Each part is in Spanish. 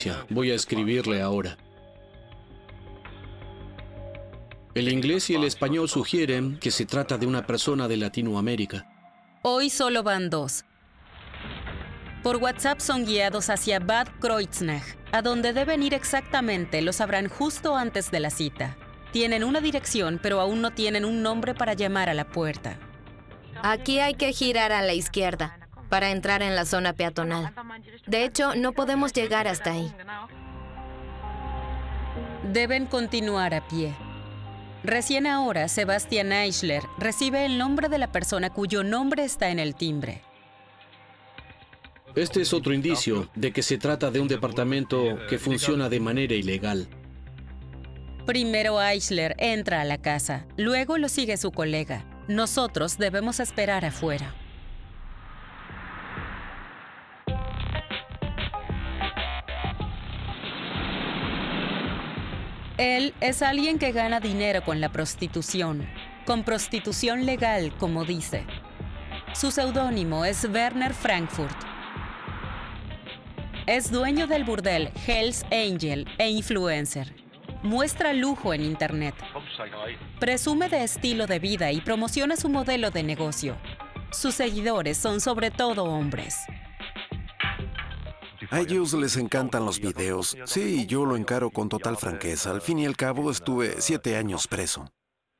Voy a escribirle ahora. El inglés y el español sugieren que se trata de una persona de Latinoamérica. Hoy solo van 2. Por WhatsApp son guiados hacia Bad Kreuznach. A donde deben ir exactamente lo sabrán justo antes de la cita. Tienen una dirección, pero aún no tienen un nombre para llamar a la puerta. Aquí hay que girar a la izquierda para entrar en la zona peatonal. De hecho, no podemos llegar hasta ahí. Deben continuar a pie. Recién ahora, Sebastian Eichler recibe el nombre de la persona cuyo nombre está en el timbre. Este es otro indicio de que se trata de un departamento que funciona de manera ilegal. Primero Eichler entra a la casa, luego lo sigue su colega. Nosotros debemos esperar afuera. Él es alguien que gana dinero con la prostitución, con prostitución legal, como dice. Su seudónimo es Werner Frankfurt. Es dueño del burdel Hell's Angel e influencer. Muestra lujo en Internet. Presume de estilo de vida y promociona su modelo de negocio. Sus seguidores son sobre todo hombres. A ellos les encantan los videos. Sí, yo lo encaro con total franqueza. Al fin y al cabo, estuve 7 años preso.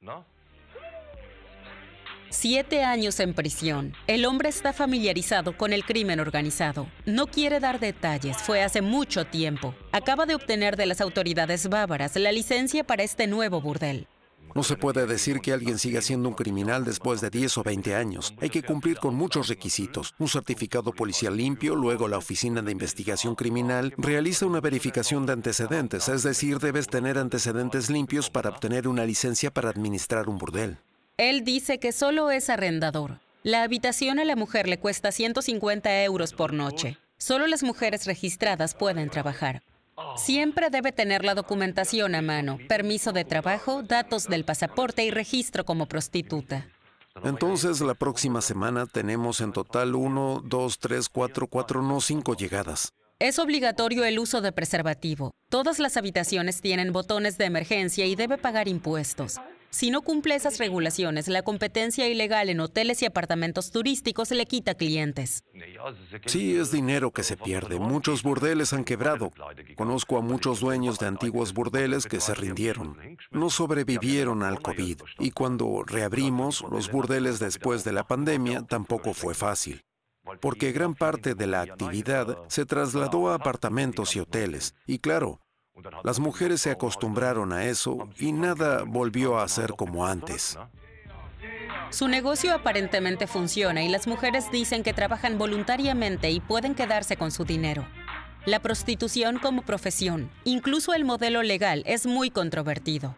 7 años en prisión. El hombre está familiarizado con el crimen organizado. No quiere dar detalles, fue hace mucho tiempo. Acaba de obtener de las autoridades bávaras la licencia para este nuevo burdel. No se puede decir que alguien siga siendo un criminal después de 10 o 20 años. Hay que cumplir con muchos requisitos. Un certificado policial limpio, luego la Oficina de Investigación Criminal realiza una verificación de antecedentes, es decir, debes tener antecedentes limpios para obtener una licencia para administrar un burdel. Él dice que solo es arrendador. La habitación a la mujer le cuesta 150 euros por noche. Solo las mujeres registradas pueden trabajar. Siempre debe tener la documentación a mano, permiso de trabajo, datos del pasaporte y registro como prostituta. Entonces, la próxima semana tenemos en total 1, 2, 3, 4, no 5 llegadas. Es obligatorio el uso de preservativo. Todas las habitaciones tienen botones de emergencia y debe pagar impuestos. Si no cumple esas regulaciones, la competencia ilegal en hoteles y apartamentos turísticos le quita clientes. Sí, es dinero que se pierde. Muchos burdeles han quebrado. Conozco a muchos dueños de antiguos burdeles que se rindieron. No sobrevivieron al COVID. Y cuando reabrimos los burdeles después de la pandemia, tampoco fue fácil. Porque gran parte de la actividad se trasladó a apartamentos y hoteles. Y claro, las mujeres se acostumbraron a eso y nada volvió a ser como antes. Su negocio aparentemente funciona y las mujeres dicen que trabajan voluntariamente y pueden quedarse con su dinero. La prostitución como profesión, incluso el modelo legal, es muy controvertido.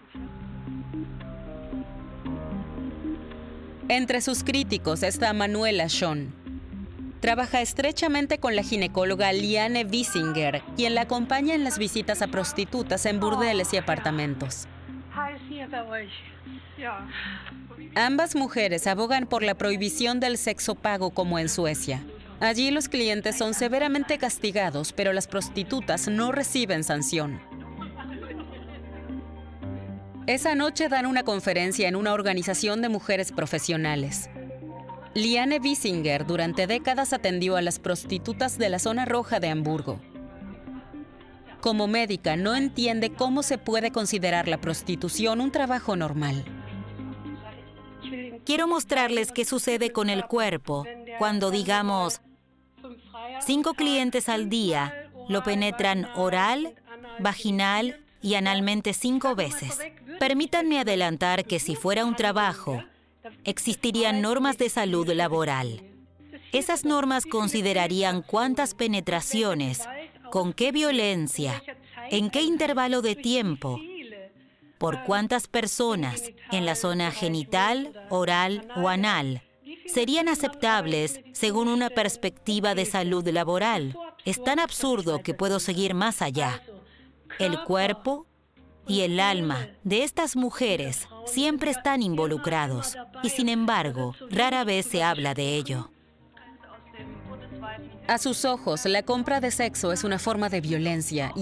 Entre sus críticos está Manuela Schon. Trabaja estrechamente con la ginecóloga Liane Wiesinger, quien la acompaña en las visitas a prostitutas en burdeles y apartamentos. Ambas mujeres abogan por la prohibición del sexo pago como en Suecia. Allí los clientes son severamente castigados, pero las prostitutas no reciben sanción. Esa noche dan una conferencia en una organización de mujeres profesionales. Liane Wiesinger durante décadas atendió a las prostitutas de la zona roja de Hamburgo. Como médica, no entiende cómo se puede considerar la prostitución un trabajo normal. Quiero mostrarles qué sucede con el cuerpo cuando, digamos, 5 clientes al día lo penetran oral, vaginal y analmente 5 veces. Permítanme adelantar que si fuera un trabajo, existirían normas de salud laboral. Esas normas considerarían cuántas penetraciones, con qué violencia, en qué intervalo de tiempo, por cuántas personas, en la zona genital, oral o anal, serían aceptables según una perspectiva de salud laboral. Es tan absurdo que puedo seguir más allá. El cuerpo y el alma de estas mujeres siempre están involucrados y, sin embargo, rara vez se habla de ello. A sus ojos, la compra de sexo es una forma de violencia